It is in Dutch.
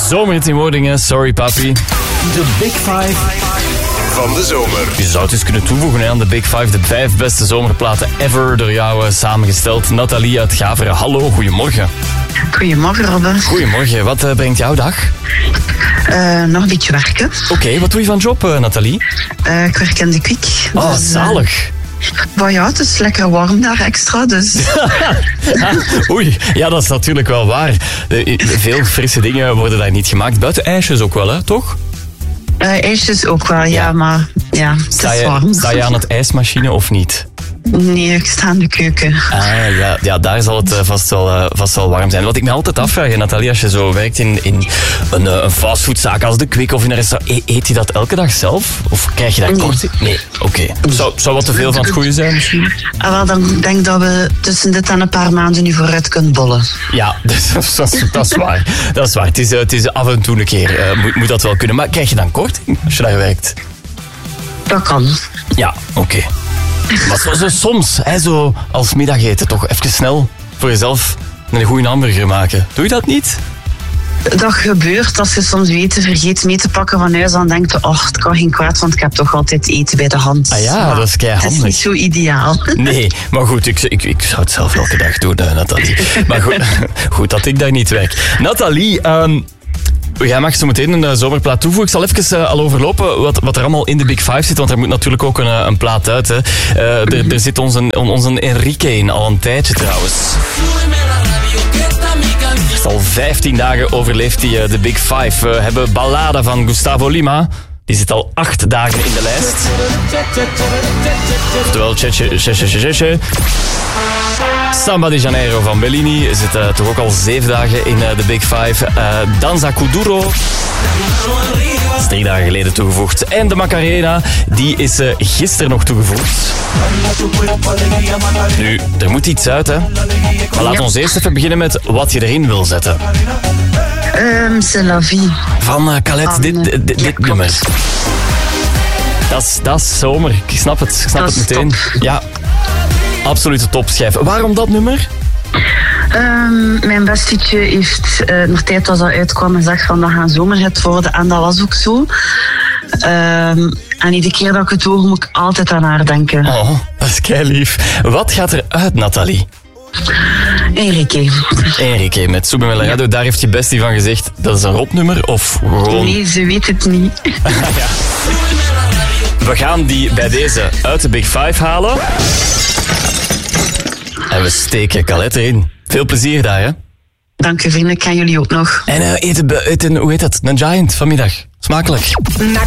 Zomerhit in wordingen, sorry papi. De Big Five van de zomer. Je zou het eens kunnen toevoegen aan de Big Five, de 5 beste zomerplaten ever door jou samengesteld. Nathalie uit Gaveren, hallo, goedemorgen. Goedemorgen, Robben. Goedemorgen, wat brengt jouw dag? Nog een beetje werken. Oké, wat doe je van job, Nathalie? Ik werk in de Kwik. Oh, dus, zalig. Maar ja, het is lekker warm daar extra, dus... Oei, ja, dat is natuurlijk wel waar. Veel frisse dingen worden daar niet gemaakt. Buiten ijsjes ook wel, hè, toch? ijsjes ook wel, ja, maar ja, het is warm. Sta je aan het ijsmachine of niet? Nee, ik sta in de keuken. Ja, daar zal het vast wel warm zijn. Wat ik me altijd afvraag, Nathalie, als je zo werkt in een fastfoodzaak als de Kwik of in een restaurant, eet je dat elke dag zelf? Of krijg je daar korting? Nee, oké. Zou wat te veel van het goede zijn misschien? Wel, dan denk ik dat we tussen dit en een paar maanden nu vooruit kunnen bollen. Ja, dat is waar. Dat is waar. Het is af en toe een keer, moet dat wel kunnen. Maar krijg je dan korting als je daar werkt? Dat kan. Ja, oké. Maar zo soms, zo als middageten, toch even snel voor jezelf een goede hamburger maken. Doe je dat niet? Dat gebeurt als je soms eten vergeet mee te pakken van huis. Dan denk je, het kan geen kwaad, want ik heb toch altijd eten bij de hand. Ah ja, maar dat is keihandig. Het is niet zo ideaal. Nee, maar goed, ik zou het zelf elke dag doen, Nathalie. Maar goed dat ik daar niet werk. Nathalie, jij mag zo meteen een zomerplaat toevoegen. Ik zal even al overlopen wat er allemaal in de Big Five zit, want er moet natuurlijk ook een plaat uit. Hè. Er zit onze Enrique in, al een tijdje trouwens. Al 15 dagen overleeft hij de Big Five. We hebben Ballada van Gustavo Lima. Die zit al 8 dagen in de lijst. Oftewel Tje. Samba de Janeiro van Bellini zit toch ook al 7 dagen in de Big Five. Danza Kuduro. Dat is 3 dagen geleden toegevoegd. En de Macarena, die is gisteren nog toegevoegd. Nu, er moet iets uit, hè. Maar laten we ons eerst even beginnen met wat je erin wil zetten. C'est la vie. Van Khaled, dit nummer. Dat is zomer. Ik snap het meteen. Top. Ja, absolute topschijf. Waarom dat nummer? Mijn bestietje heeft nog tijd als dat uitkwam gezegd van dat gaan zomerhit worden. En dat was ook zo. En iedere keer dat ik het hoor, moet ik altijd aan haar denken. Oh, dat is keilief. Wat gaat er uit, Nathalie? Enrique met Sube Melarado. Daar heeft je bestie van gezegd, dat is een rotnummer of gewoon... Nee, ze weet het niet. Ja. We gaan die bij deze uit de Big Five halen. En we steken Khaled erin. Veel plezier daar, hè? Dank u, vrienden. Ik ken jullie ook nog. En eten, hoe heet dat? Een Giant vanmiddag. Smakelijk.